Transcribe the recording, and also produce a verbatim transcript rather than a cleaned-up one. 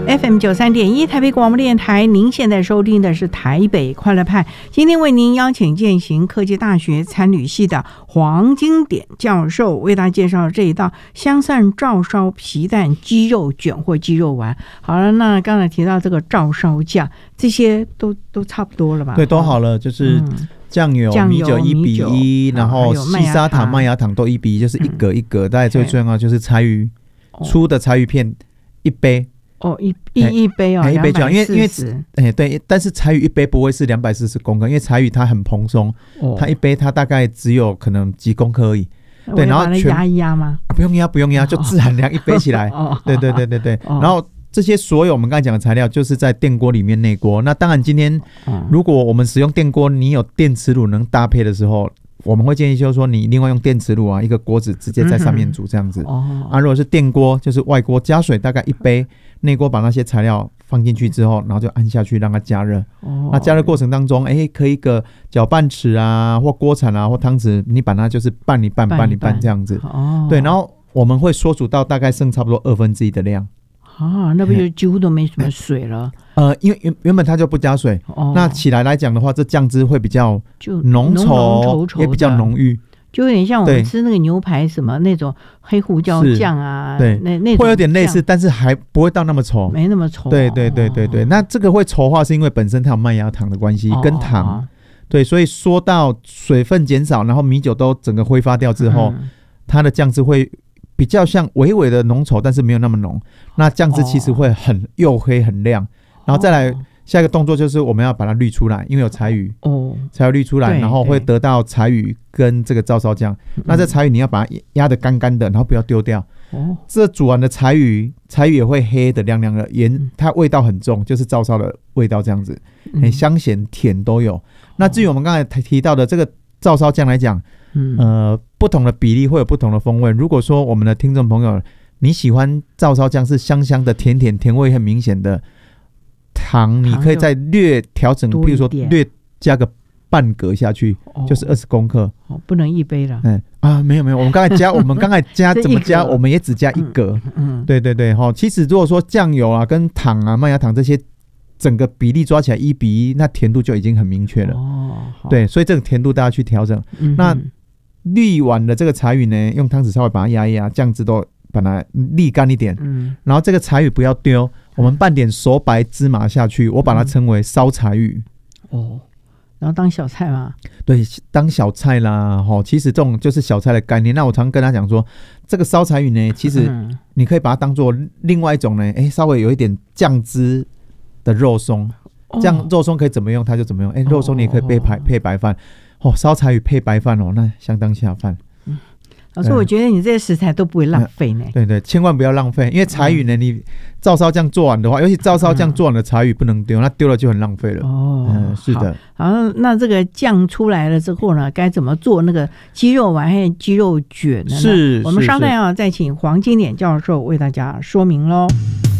F M 九三点一台北广播电台，您现在收听的是台北快乐派。今天为您邀请健行科技大学餐旅系的黄金典教授，为大家介绍这一道香蒜照烧皮蛋鸡肉卷或鸡肉丸。好了，那刚才提到这个照烧酱，这些都都差不多了吧？ 对，都好了，就是酱油、 酱油米酒一比一，然后细砂糖、麦芽糖都一比一，就是一格一格。大概最重要就是柴鱼，粗的柴鱼片一杯。 哦，一一一杯哦， 一杯就好，因为因为哎对，但是柴鱼一杯不会是两百四十公克，因为柴鱼它很蓬松，哦、它一杯它大概只有可能几公克而已。对，然后全压一压吗？ 啊、不用压，不用压，就自含量一杯起来。哦、对对对对对。哦、然后这些所有我们刚才讲的材料，就是在电锅里面内锅。那当然，今天如果我们使用电锅，你有电磁炉能搭配的时候。我们会建议就是说，你另外用电磁炉啊，一个锅子直接在上面煮这样子。嗯哦、啊，如果是电锅，就是外锅加水大概一杯，内锅把那些材料放进去之后，然后就按下去让它加热。哦、那加热过程当中，哎，可以一个搅拌匙啊，或锅铲啊，或汤匙，你把它就是拌一拌，拌一拌这样子。哦，对，然后我们会缩煮到大概剩差不多二分之一的量。 啊，那不就几乎都没什么水了？ 呃，因为原原本它就不加水，哦、那起来来讲的话，这酱汁会比较浓稠，也比较浓郁， 就有点像我们吃那个牛排什么那种黑胡椒酱啊， 对， 那那会有点类似，但是还不会到那么稠， 没那么稠。 对对对对对，哦、那这个会稠化是因为本身它有麦芽糖的关系，哦、跟糖，哦、对，所以说到水分减少，然后米酒都整个挥发掉之后，嗯、它的酱汁会。比较像微微的浓稠，但是没有那么浓。那酱汁其实会很黝黑很亮，然后再来下一个动作就是我们要把它滤出来，因为有柴鱼哦，才要滤出来，然后会得到柴鱼跟这个照烧酱。那这柴鱼你要把它压得干干的，然后不要丢掉。哦，这煮完的柴鱼，柴鱼也会黑的亮亮的，盐它味道很重，就是照烧的味道这样子，很香咸甜都有。那至于我们刚才提到的这个照烧酱来讲。嗯、呃，不同的比例会有不同的风味。如果说我们的听众朋友你喜欢照烧酱是香香的、甜甜、甜味很明显的，糖你可以再略调整，譬如说略加个半格下去，哦、就是二十公克。 哦，不能一杯了。 嗯啊，没有没有，我们刚才加，我们刚才加怎么加？我们也只加一格。嗯，嗯对对对，哈、哦，其实如果说酱油啊、跟糖啊、麦芽糖这些。整个比例抓起来一比一，那甜度就已经很明确了。哦，对，所以这个甜度大家去调整。嗯、那滤完的这个柴鱼呢，用汤匙稍微把它压一压，酱汁都把它沥干一点。嗯，然后这个柴鱼不要丢，我们拌点熟白芝麻下去，我把它称为烧柴鱼。 哦，然后当小菜吗？ 对，当小菜啦。哦，其实这种就是小菜的概念。那我常跟他讲说，这个烧柴鱼呢，其实你可以把它当做另外一种呢，哎，稍微有一点酱汁。的肉松，这样肉松可以怎么用它就怎么用。哎、欸，肉松你也可以配白、哦、配白饭，哦，烧柴鱼配白饭哦，那相当下饭。 嗯，老师，我觉得你这些食材都不会浪费呢、嗯。对对，千万不要浪费，因为柴鱼呢，你照烧酱做完的话，尤其照烧酱做完的柴鱼不能丢，那丢了就很浪费了。哦，嗯，是的。 好，好那这个酱出来了之后呢，该怎么做那个鸡肉丸还有鸡肉卷呢？ 是， 我们稍待啊，再请黄金典教授为大家说明喽。